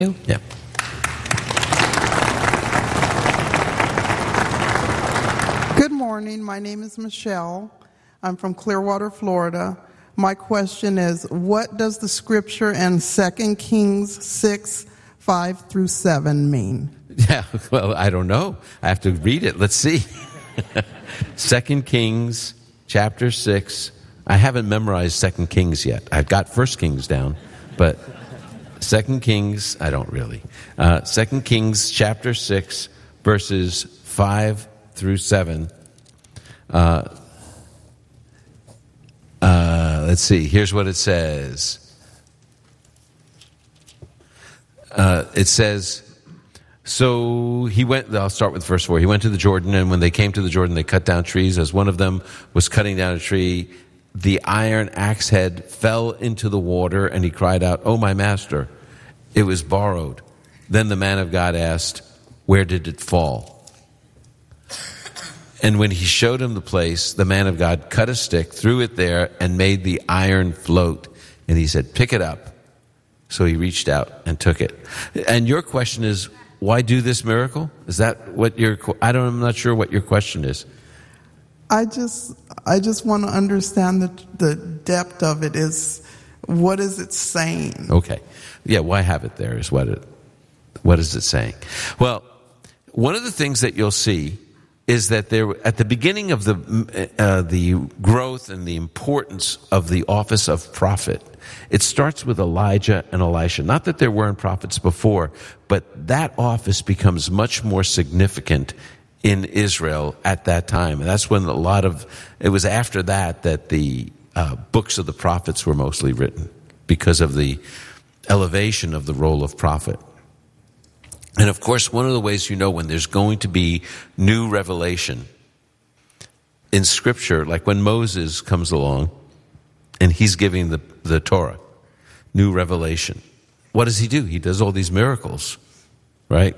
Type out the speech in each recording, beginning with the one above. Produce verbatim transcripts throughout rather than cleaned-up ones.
Yeah. Good morning. My name is Michelle. I'm from Clearwater, Florida. My question is, what does the scripture in Second Kings six, five through seven mean? Yeah, well, I don't know. I have to read it. Let's see. Second Kings chapter six. I haven't memorized Second Kings yet. I've got First Kings down, but Second Kings, I don't really. Uh, Second Kings chapter six, verses five through seven. Uh, uh, let's see. Here's what it says. Uh, it says, so he went, I'll start with verse four. He went to the Jordan, and when they came to the Jordan, they cut down trees. As one of them was cutting down a tree, the iron axe head fell into the water, and he cried out, "Oh, my master, it was borrowed." Then the man of God asked, "Where did it fall?" And when he showed him the place, the man of God cut a stick, threw it there, and made the iron float. And he said, "Pick it up." So he reached out and took it. And your question is, why do this miracle? Is that what your, I don't, I'm not sure what your question is. I just, I just want to understand the the depth of it. Is what is it saying? Okay, yeah. Why have it there? Is what it, what is it saying? Well, one of the things that you'll see is that there, at the beginning of the uh, the growth and the importance of the office of prophet, it starts with Elijah and Elisha. Not that there weren't prophets before, but that office becomes much more significant in Israel at that time. And that's when a lot of, it was after that that the uh, books of the prophets were mostly written, because of the elevation of the role of prophet. And of course, one of the ways you know when there's going to be new revelation in Scripture, like when Moses comes along and he's giving the, the Torah, new revelation, what does he do? He does all these miracles, right?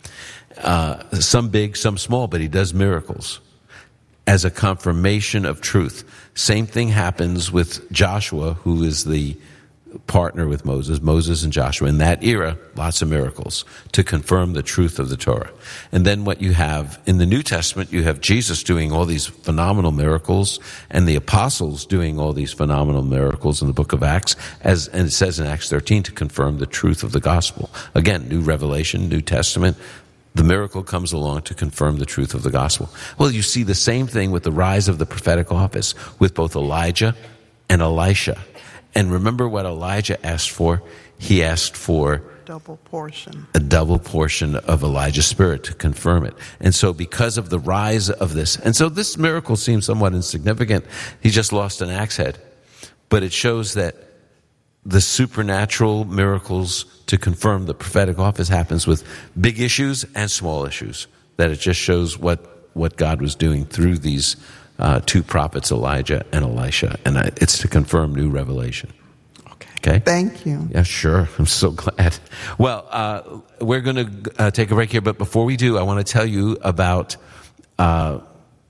Uh, some big, some small, but he does miracles as a confirmation of truth. Same thing happens with Joshua, who is the partner with Moses, Moses and Joshua. In that era, lots of miracles to confirm the truth of the Torah. And then what you have in the New Testament, you have Jesus doing all these phenomenal miracles, and the apostles doing all these phenomenal miracles in the book of Acts, as and it says in Acts thirteen, to confirm the truth of the gospel. Again, new revelation, New Testament. The miracle comes along to confirm the truth of the gospel. Well, you see the same thing with the rise of the prophetic office with both Elijah and Elisha. And remember what Elijah asked for? He asked for double portion. A double portion of Elijah's spirit to confirm it. And so because of the rise of this, and so this miracle seems somewhat insignificant. He just lost an axe head. But it shows that the supernatural miracles to confirm the prophetic office happens with big issues and small issues. That it just shows what, what God was doing through these uh, two prophets, Elijah and Elisha. And I, it's to confirm new revelation. Okay. Okay? Thank you. Yeah, sure. I'm so glad. Well, uh, we're going to uh, take a break here. But before we do, I want to tell you about uh,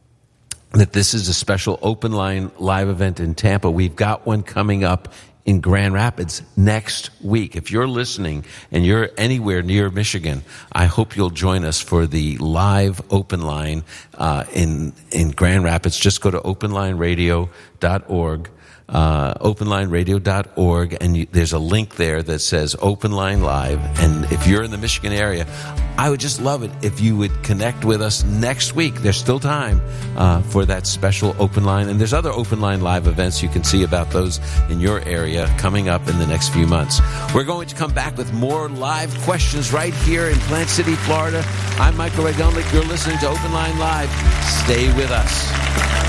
that this is a special open line live event in Tampa. We've got one coming up in Grand Rapids next week. If you're listening and you're anywhere near Michigan, I hope you'll join us for the live open line uh, in in Grand Rapids. Just go to open line radio dot org. Uh, open line radio dot org, and you, there's a link there that says Open Line Live. And if you're in the Michigan area, I would just love it if you would connect with us next week. There's still time uh, for that special Open Line. And there's other Open Line Live events you can see about those in your area coming up in the next few months. We're going to come back with more live questions right here in Plant City, Florida. I'm Michael Redgunlick. You're listening to Open Line Live. Stay with us.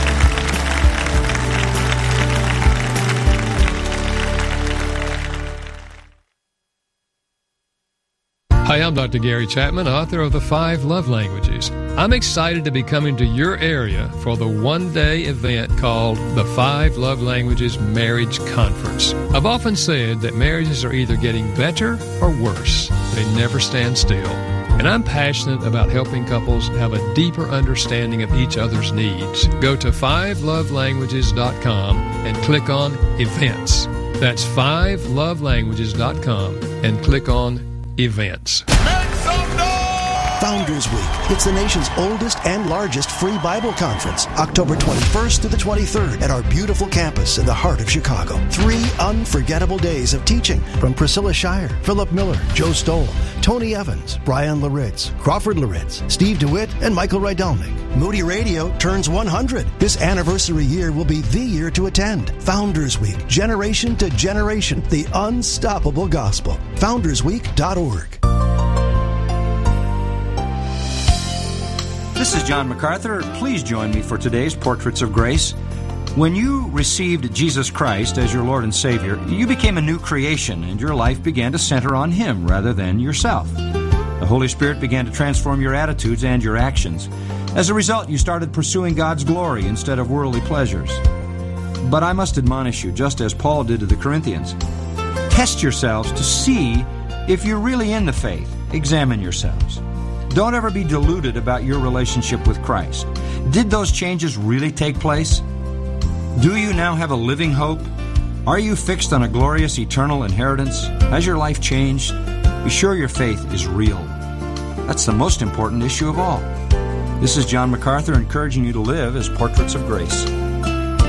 Hi, I'm Doctor Gary Chapman, author of The Five Love Languages. I'm excited to be coming to your area for the one-day event called the Five Love Languages Marriage Conference. I've often said that marriages are either getting better or worse. They never stand still. And I'm passionate about helping couples have a deeper understanding of each other's needs. Go to five love languages dot com and click on Events. That's five love languages dot com and click on events. Founders Week. It's the nation's oldest and largest free Bible conference, October twenty-first to the twenty-third at our beautiful campus in the heart of Chicago. Three unforgettable days of teaching from Priscilla Shire, Philip Miller, Joe Stoll, Tony Evans, Brian Laritz, Crawford Laritz, Steve DeWitt, and Michael Rydelnik. Moody Radio turns one hundred. This anniversary year will be the year to attend. Founders Week, generation to generation, the unstoppable gospel. founders week dot org. This is John MacArthur. Please join me for today's Portraits of Grace. When you received Jesus Christ as your Lord and Savior, you became a new creation, and your life began to center on Him rather than yourself. The Holy Spirit began to transform your attitudes and your actions. As a result, you started pursuing God's glory instead of worldly pleasures. But I must admonish you, just as Paul did to the Corinthians, test yourselves to see if you're really in the faith. Examine yourselves. Don't ever be deluded about your relationship with Christ. Did those changes really take place? Do you now have a living hope? Are you fixed on a glorious eternal inheritance? Has your life changed? Be sure your faith is real. That's the most important issue of all. This is John MacArthur encouraging you to live as Portraits of Grace.